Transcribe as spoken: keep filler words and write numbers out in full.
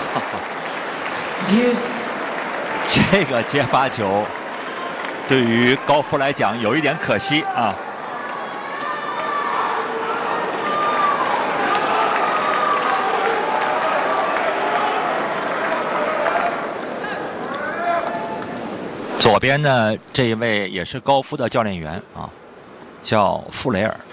Deuce， 这个接发球对于高夫来讲有一点可惜啊。左边呢，这一位也是高夫的教练员啊，叫傅雷尔。